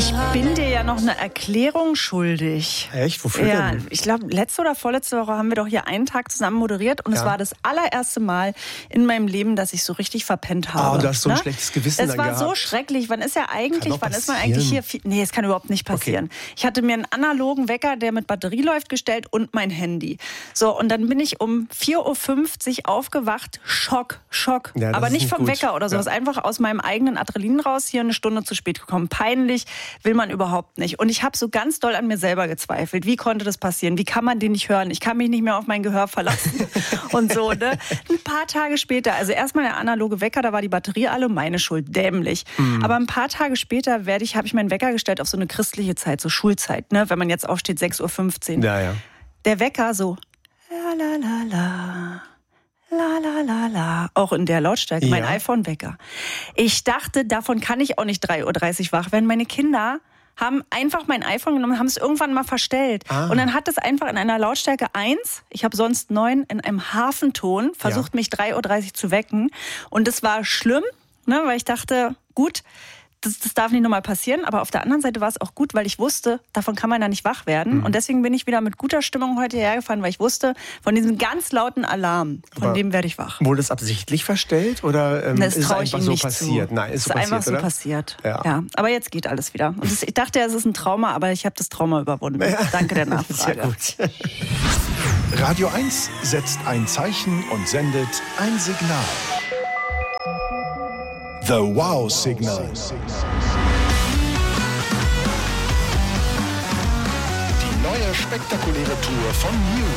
Ich bin dir ja noch eine Erklärung schuldig. Echt? Wofür Ja, denn? ich glaube, letzte oder vorletzte Woche haben wir doch hier einen Tag zusammen moderiert und es war das allererste Mal in meinem Leben, dass ich so richtig verpennt habe. Und du hast so ein schlechtes Gewissen Es dann war gehabt. so schrecklich. Wann ist ja eigentlich, Kann doch wann ist man eigentlich hier? passieren. Nee, es kann überhaupt nicht passieren. Okay. Ich hatte mir einen analogen Wecker, der mit Batterie läuft, gestellt und mein Handy. So, und dann bin ich um 4:50 Uhr aufgewacht. Schock. Ja, aber nicht vom gut. Wecker oder sowas. Einfach aus meinem eigenen Adrenalin raus, hier eine Stunde zu spät gekommen. Peinlich, will man überhaupt nicht. Und ich habe so ganz doll an mir selber gezweifelt. Wie konnte das passieren? Wie kann man den nicht hören? Ich kann mich nicht mehr auf mein Gehör verlassen. Und so, ne? Ein paar Tage später, also erstmal der analoge Wecker, da war die Batterie alle, meine Schuld, dämlich. Aber ein paar Tage später habe ich meinen Wecker gestellt auf so eine christliche Zeit, so Schulzeit, ne? Wenn man jetzt aufsteht, 6:15 Uhr. Ja. Der Wecker so, la la la la. La la la la, auch in der Lautstärke, mein iPhone-Wecker. Ich dachte, davon kann ich auch nicht 3:30 Uhr wach werden. Meine Kinder haben einfach mein iPhone genommen, haben es irgendwann mal verstellt. Und dann hat es einfach in einer Lautstärke 1, ich habe sonst 9, in einem Hafenton versucht, mich 3:30 Uhr zu wecken. Und das war schlimm, ne, weil ich dachte, gut, das darf nicht nochmal passieren, aber auf der anderen Seite war es auch gut, weil ich wusste, davon kann man ja nicht wach werden. Und deswegen bin ich wieder mit guter Stimmung heute hergefahren, weil ich wusste, von diesem ganz lauten Alarm, von dem werde ich wach. Wurde es absichtlich verstellt oder ist es einfach so passiert? Nein, ist so passiert, einfach so oder? passiert. Ja. Aber jetzt geht alles wieder. Und ich dachte, es ist ein Trauma, aber ich habe das Trauma überwunden. Danke der Nachfrage. Sehr gut. Radio 1 setzt ein Zeichen und sendet ein Signal. The Wow-Signal. Die neue spektakuläre Tour von Muse.